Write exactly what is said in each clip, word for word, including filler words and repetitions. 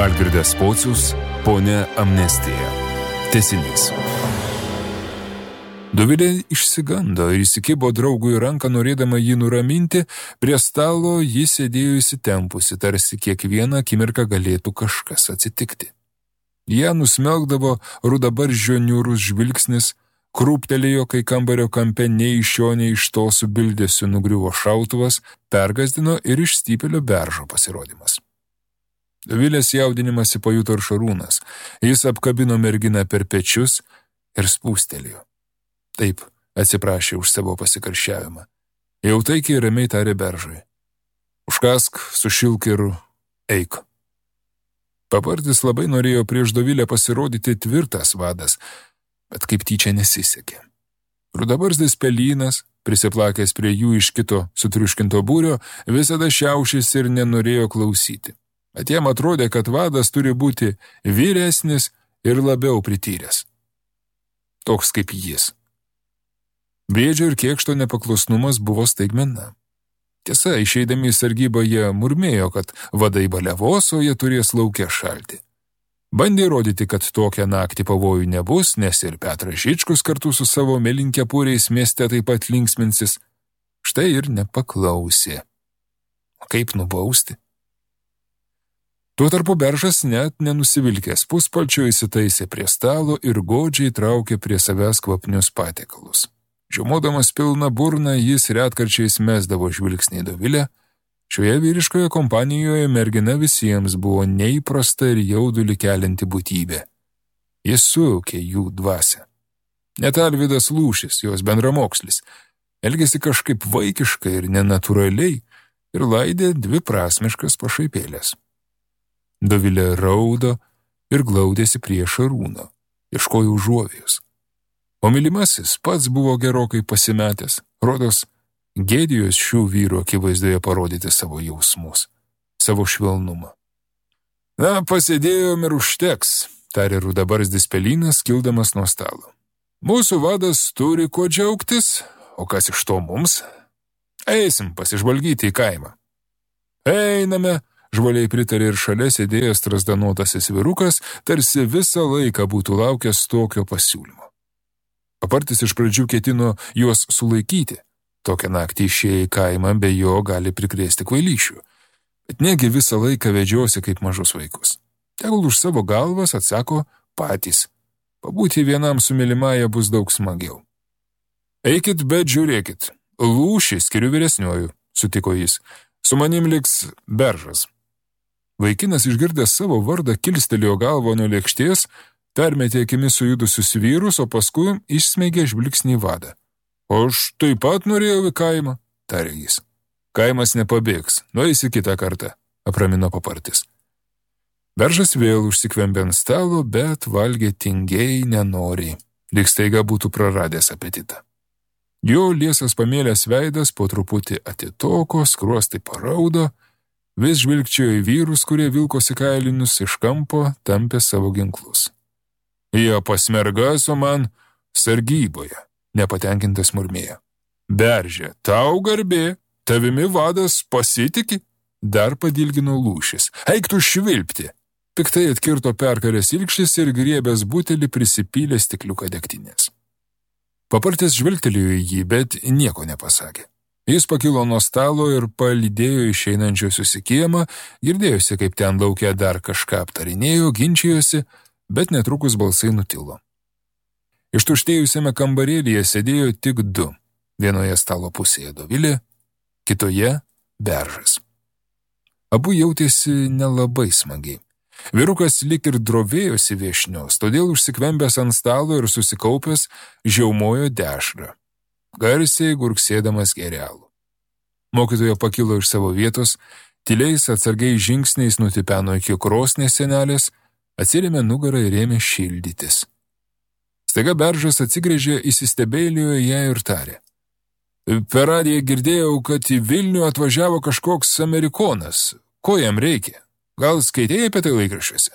Algirdas Pocius, Ponia Amnestija. Tęsinys. Dovilė išsigando ir įsikibo draugui ranką, norėdama jį nuraminti. Prie stalo ji sėdėjo įsitempusi, tarsi kiekvieną akimirką galėtų kažkas atsitikti. Ją nusmelkdavo rudabarzdžio niūrus žvilgsnis, krūptelėjo, kai kambario kampe nei iš šio, nei iš to su bildesiu nugriuvo šautuvas, pergazdino ir iš stypelio beržo pasirodymas. Dovilės jaudinimąsi pajuto ir Šarūnas. Jis apkabino merginą per pečius ir spūstelėjo. Taip, atsiprašė už savo pasikarščiavimą. Jau taikiai ramiai tarė beržui. Užkask, sušilk ir eik. Papartis labai norėjo prieš Dovilę pasirodyti tvirtas vadas, bet kaip tyčia nesisekė. Rudabarzdis pelynas, prisiplakęs prie jų iš kito sutriuškinto būrio, visada šiaušėsi ir nenorėjo klausyti. Bet jam atrodė, kad vadas turi būti vyresnis ir labiau prityręs. Toks kaip jis. Briedžio ir Kėkšto nepaklusnumas buvo staigmena. Tiesa, išeidami į sargybą jie murmėjo, kad vadai baliavos, o jie turės lauke šalti. Bandė įrodyti, kad tokią naktį pavojų nebus, nes ir Petras Žičkus kartu su savo mėlynkepuriais mieste taip pat linksminsis. Štai ir nepaklausė. O kaip nubausti? Tuo tarpu beržas net nenusivilkęs puspalčio įsitaisė prie stalo ir godžiai traukė prie savęs kvapnius patiekalus. Žiaumodamas pilną burną, jis retkarčiais mesdavo žvilgsnį į Dovilę. Šioje vyriškoje kompanijoje mergina visiems buvo neįprasta ir jaudulį kelianti būtybė. Jis sujaukė jų dvasią. Net Alvydas Lūšis, jos bendramokslis, elgėsi kažkaip vaikiškai ir nenatūraliai ir laidė dviprasmiškas pašaipėlės. Dovilė raudo ir glaudėsi prie Šarūno, ieškojo užuovėjos. O mylimasis pats buvo gerokai pasimetęs, rodos gėdijos šių vyrų akivaizdoje parodyti savo jausmus, savo švelnumą. Na, pasėdėjom ir užteks, tarė rudabarzdis pelynas, kildamas nuo stalo. Mūsų vadas turi kuo džiaugtis, o kas iš to mums? Eisim pasižvalgyti į kaimą. Einame, žvaliai pritarė ir šalia sėdėjęs strazdanotasis vyrukas, tarsi visą laiką būtų laukęs tokio pasiūlymo. Papartis iš pradžių ketino juos sulaikyti. Tokią naktį išėję į kaimą be jo gali prikrėsti kvailyšių. Bet negi visą laiką vedžiosi kaip mažus vaikus. Tegul už savo galvas atsako patys. Pabūti vienam su mylimąja bus daug smagiau. Eikit, bet žiūrėkit. Lūšį skiriu vyresniuoju, sutiko jis. Su manim liks beržas. Vaikinas išgirdęs savo vardą kilstelėjo galvą nuo lėkštės, permetė akimis sujudusius vyrus, o paskui išsmeigė žvilgsnį į vadą. Aš taip pat norėjau į kaimą, tarė jis. Kaimas nepabėgs, nueisi kitą kartą, apramino papartis. Beržas vėl užsikvembė ant stalo, bet valgė tingiai nenoriai, lyg staiga būtų praradęs apetitą. Jo liesas pamėlęs veidas po truputį atitoko, skruostai paraudo, vis žvilgčiojo į vyrus, kurie vilkosi kailinius iš kampo, tampė savo ginklus. Jie pasmergas, o man sargyboje, nepatenkintas murmėjo. Beržė, tau garbė, tavimi vadas pasitiki, dar padilgino Lūšis. Eik tu švilpti. Piktai atkirto perkarės ilgštis ir griebęs butelį prisipylė stikliuką degtinės. Papartis žvilgtelėjo į jį, bet nieko nepasakė. Jis pakilo nuo stalo ir palydėjo išeinančiosius į kiemą, girdėjosi, kaip ten lauke dar kažką aptarinėjo, ginčijosi, bet netrukus balsai nutilo. Ištuštėjusiame kambarėlyje sėdėjo tik du. Vienoje stalo pusėje Dovilė, kitoje beržas. Abu jautėsi nelabai smagiai. Vyrukas lyg ir drovėjosi viešnios, todėl užsikvembęs ant stalo ir susikaupęs žiaumojo dešrą, garsiai gurksėdamas gerialų. Mokytoja pakilo iš savo vietos, tyliais atsargiai žingsniais nutipeno iki krosnės senelės, atsirėmė nugarą ir ėmė šildytis. Staiga beržas atsigręžė, įsistebėlėjo ją ir tarė. Per radiją girdėjau, kad į Vilnių atvažiavo kažkoks amerikonas. Ko jam reikia? Gal skaitėjai apie tai laikraščiuose?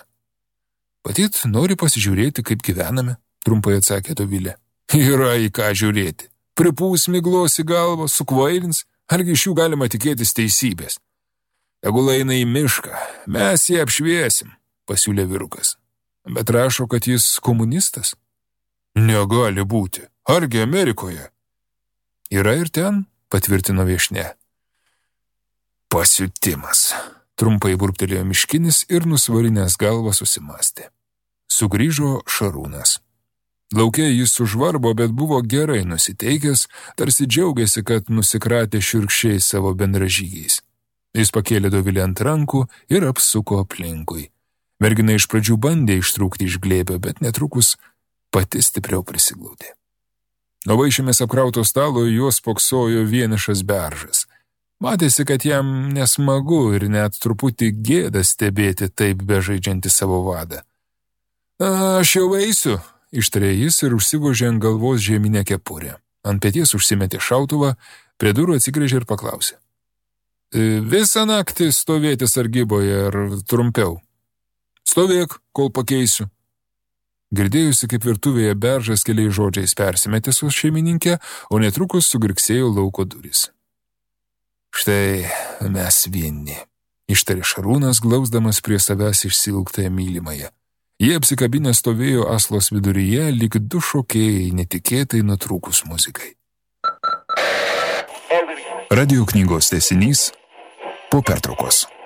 Patyt, nori pasižiūrėti, kaip gyvename, trumpai atsakė Dovilė. Yra į ką žiūrėti. Pripūs miglos į galvą, sukvailins, argi iš jų galima tikėtis teisybės. Tegul eina į mišką, mes jį apšviesim. pasiūlė vyrukas. Bet rašo, kad jis komunistas. Negali būti. Argi Amerikoje? Yra ir ten, patvirtino viešne. Pasiutimas. Trumpai burptelėjo Miškinis ir nusvarinęs galvą susimastė. Sugrįžo Šarūnas. Lauke jis užvarbo, bet buvo gerai nusiteikęs, tarsi džiaugiasi, kad nusikratė šiurkščiai savo bendražygiais. Jis pakėlė Dovilę ant rankų ir apsuko aplinkui. Mergina iš pradžių bandė ištrūkti iš glėbio, bet netrukus pati stipriau prisiglaudė. Nuo vaišėmis apkrauto stalo juos spoksojo vienišas beržas. Matėsi, kad jam nesmagu ir net truputį gėda stebėti taip bežaidžiantį savo vadą. Aš jau eisiu, ištarė jis ir užsivožė ant galvos žieminę kepurę. Ant peties užsimetė šautuvą, prie durų atsigręžė ir paklausė. Visą naktį stovėti sargyboje ar trumpiau? Stovėk, kol pakeisiu. Girdėjusi, kaip virtuvėje beržas keliais žodžiais persimetė su šeimininkė, o netrukus sugirksėjo lauko durys. Štai mes vieni, ištarė Šarūnas, glausdamas prie savęs išsilgtąją mylimąją. Jie apsikabinę stovėjo aslos viduryje, lyg du šokėjai netikėtai nutrūkus muzikai. Radio knygos tęsinys po pertraukos.